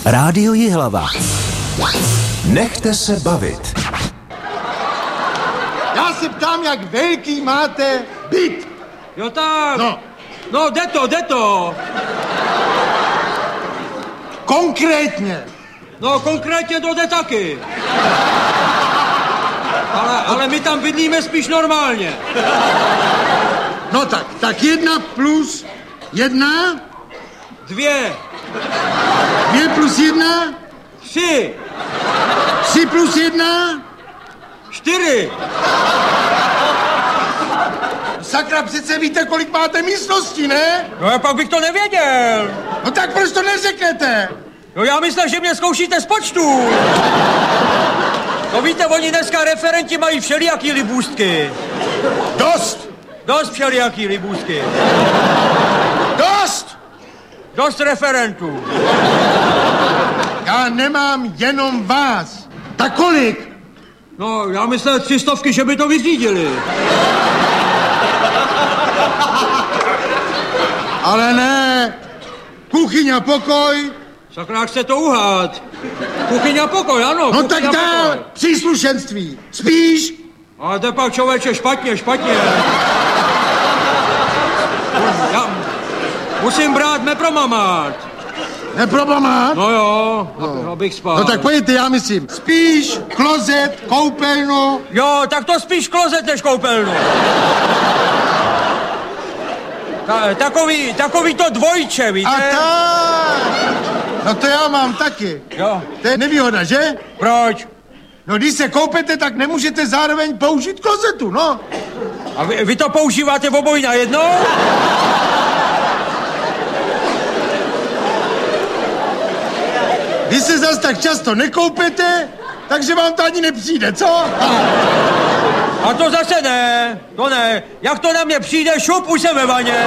Rádio Jihlava. Nechte se bavit. Já se ptám, jak velký máte byt. Jo tak. No, jde to. Konkrétně. No, konkrétně to jde taky. Ale my tam bydlíme spíš normálně. No tak 1 plus 1? 2. 2 plus 1? 3. 3 plus 1? 4. Sakra, přece víte, kolik máte místností, ne? No a pak bych to nevěděl. No tak proč to neřeknete? No já myslím, že mě zkoušíte z počtu. No víte, oni dneska referenti mají všelijaký libůstky. Dost všelijaký libůstky. Dost referentů. Já nemám jenom vás. Tak kolik? No, já myslel 300, že by to vyřídili. Ale ne. Kuchyň a pokoj. Sakra, jak chce to uhát. Kuchyň a pokoj, ano. No tak dál. Příslušenství. Spíš? Ale to pak, člověče, špatně. Já musím brát nepromamát. Neproblemát? No jo, abych spal. No tak pojďte, já myslím. Spíš klozet, koupelnu. Jo, tak to spíš klozet než koupelnu. Takový to dvojče, víte? A tak. No to já mám taky. Jo. To je nevýhoda, že? Proč? No když se koupete, tak nemůžete zároveň použít klozetu, no. A vy to používáte obojí najednou? Vy se zas tak často nekoupete, takže vám to ani nepřijde, co? A to zase ne, to ne. Jak to na mě přijde, šup, už jsem ve vaně.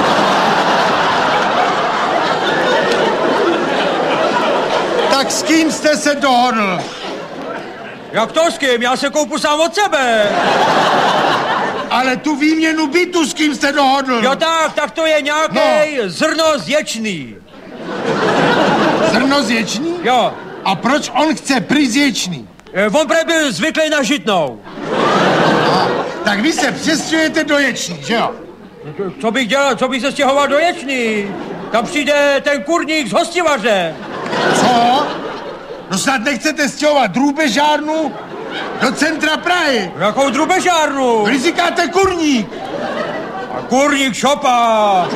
Tak s kým jste se dohodl? Jak to s kým? Já se koupu sám od sebe. Ale tu výměnu bytu s kým jste dohodl? Jo tak to je nějaký zrnozječný. Zrnozječný? Jo. A proč on chce pryzječný? On byl zvyklý na žitnou. Tak vy se přestěhujete do Ječný, že jo? Co bych dělal, co bych se stěhoval do Ječný? Tam přijde ten kurník z Hostivaře. Co? No snad nechcete stěhovat drůbežárnu do centra Prahy. Jakou drůbežárnu? Vy říkáte kurník. A kurník šopa.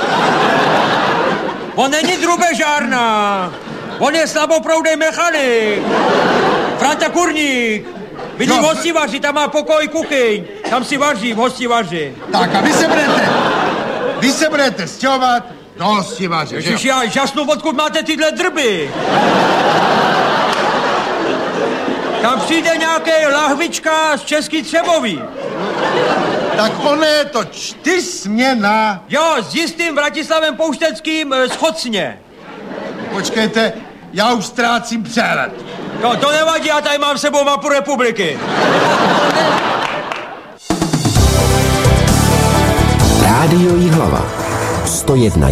On není drůbežárna. On je slaboproudej mechanik. Franta Kurník. Bydlí v Hostivaři, tam má pokoj, kuchyň. Tam si vaří v Hostivaři. Tak a vy se budete stěhovat do Hostivaře. Ježiš, já žasnu, odkud máte tyhle drby. Tam přijde nějaký lahvička z Český Třebový. Tak ono je to 4směna. Jo, s jistým Vratislavem Poušteckým z Chocně. Počkejte, já už ztrácím přehled. No, to nevadí, já tady mám s sebou mapu republiky. Rádio Jihlava. 101.